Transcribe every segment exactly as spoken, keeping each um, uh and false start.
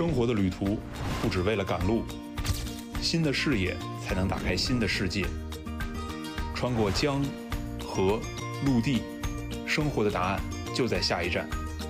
生活的旅途不只为了赶路，新的视野才能打开新的世界。穿过江、河、陆地，生活的答案就在下一站。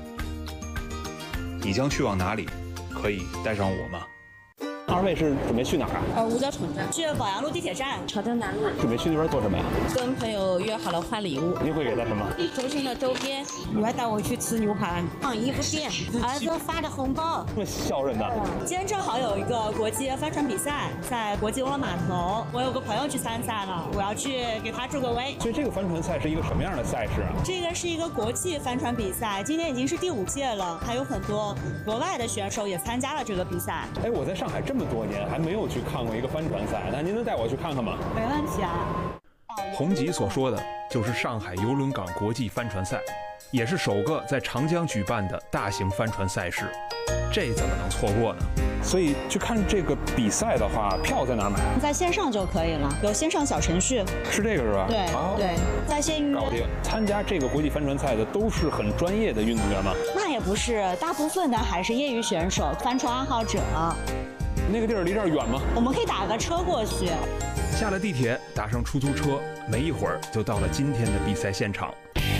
你将去往哪里？可以带上我吗？ 二位是准备去哪儿啊？ 呃，五角场站，去宝阳路地铁站，朝天南路。 准备去那边做什么呀？ 跟朋友约好了换礼物。 你会给他什么？ 周星的周边，女儿带我去吃牛排，逛衣服店，儿子发的红包。 这么孝顺的。 今天正好有一个国际帆船比赛，在国际游轮码头，我有个朋友去参赛了，我要去给他助个威。 所以这个帆船赛是一个什么样的赛事啊？ 这个是一个国际帆船比赛，今年已经是第五届了，还有很多国外的选手也参加了这个比赛。 哎，我在上海这么多年还没有去看过一个帆船赛，那您能带我去看看吗？ 没问题啊。 洪吉所说的就是上海邮轮港国际帆船赛，也是首个在长江举办的大型帆船赛事，这怎么能错过呢？ 所以去看这个比赛的话，票在哪儿买？ 在线上就可以了，有线上小程序。 是这个是吧？ 对、 哦、 对，在线预约。 搞定。参加这个国际帆船赛的都是很专业的运动员吗？ 那也不是，大部分的还是业余选手、帆船爱好者。 那个地儿离这儿远吗？ 我们可以打个车过去。 下了地铁，打上出租车，没一会儿就到了今天的比赛现场。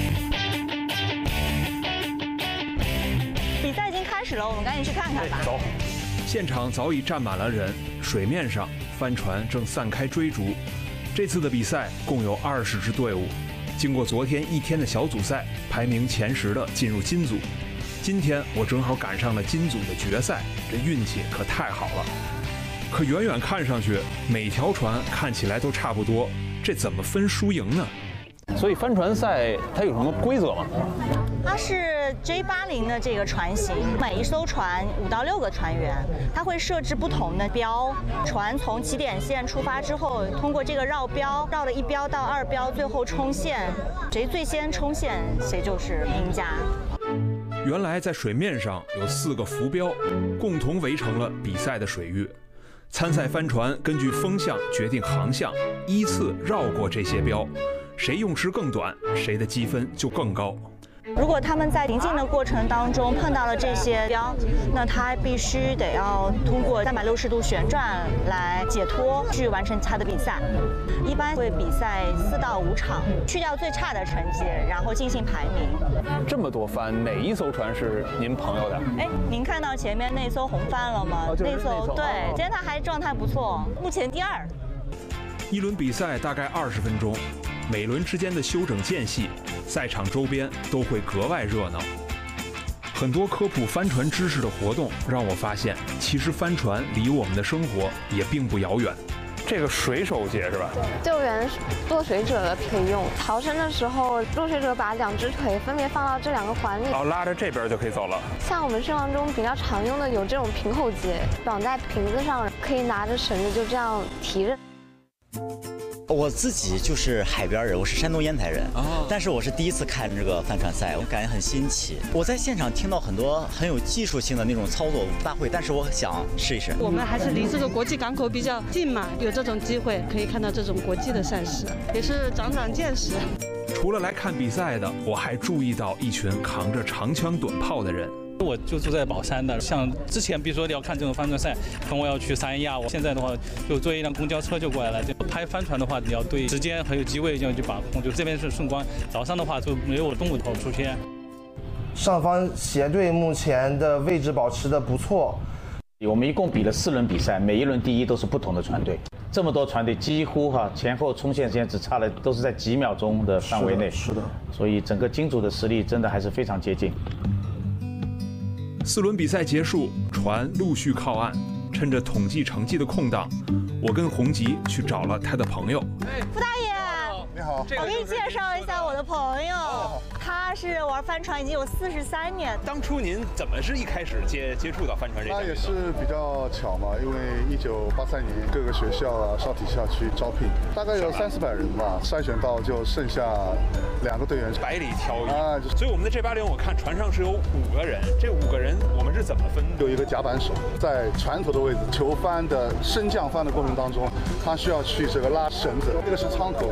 比赛已经开始了，我们赶紧去看看吧。 走。 现场早已站满了人，水面上帆船正散开追逐。这次的比赛共有二十支队伍，经过昨天一天的小组赛，排名前十的进入金组。今天我正好赶上了金组的决赛，这运气可太好了。可远远看上去，每条船看起来都差不多，这怎么分输赢呢？ 所以帆船赛它有什么规则吗？ 它是 J 八十 的这个船型，每一艘船五到六个船员，它会设置不同的标。船从起点线出发之后，通过这个绕标，绕了一标到二标，最后冲线，谁最先冲线，谁就是赢家。 原来在水面上有四个浮标，共同围成了比赛的水域。参赛帆船根据风向决定航向，依次绕过这些标，谁用时更短，谁的积分就更高。 如果他们在行进的过程当中碰到了这些标，那他必须得要通过三百六十度旋转来解脱，去完成他的比赛。一般会比赛四到五场，去掉最差的成绩，然后进行排名。 这么多帆，哪一艘船是您朋友的？ 哎，您看到前面那艘红帆了吗？ 哦、就是、那艘。 对， 哦、 今天他还状态不错，目前第二。 一轮比赛大概二十分钟，每轮之间的休整间隙，赛场周边都会格外热闹。很多科普帆船知识的活动让我发现，其实帆船离我们的生活也并不遥远。 这个水手节是吧？ 救援落水者的可以用，逃生的时候，落水者把两只腿分别放到这两个环里， 然后拉着这边就可以走了。 像我们生活中比较常用的有这种平口节，绑在瓶子上，可以拿着绳子就这样提着。 我自己就是海边人，我是山东烟台人， 哦、 但是我是第一次看这个帆船赛，我感觉很新奇。我在现场听到很多很有技术性的那种操作大会，但是我想试一试。 我们还是离这个国际港口比较近嘛，有这种机会可以看到这种国际的赛事，也是长长见识。 除了来看比赛的，我还注意到一群扛着长枪短炮的人。 我就住在宝山的，像之前比如说你要看这种帆船赛，跟我要去三亚，我现在的话就坐一辆公交车就过来了。就拍帆船的话，你要对时间还有机位要去把控。就这边是顺光，早上的话就没有中午头出现。 上方协队目前的位置保持的不错。 我们一共比了四轮比赛，每一轮第一都是不同的船队。这么多船队几乎哈前后冲线时间只差了，都是在几秒钟的范围内。 是的，是的。 所以整个金组的实力真的还是非常接近。 四轮比赛结束，船陆续靠岸。趁着统计成绩的空档，我跟洪吉去找了他的朋友。 傅大爷， 你好， 我给你介绍一下我的朋友，他是玩帆船已经有四十三年。 当初您怎么是一开始接接触到帆船这个？ 那也是比较巧嘛，因为一九八三年各个学校啊、少体校区招聘，大概有三四百人吧，筛选到就剩下两个队员， 百里挑一啊。 所以我们的 J 八十，我看船上是有五个人，这五个人我们是怎么分？ 有一个甲板手在船头的位置，求帆的升降帆的过程当中，他需要去这个拉绳子，这个是舱口。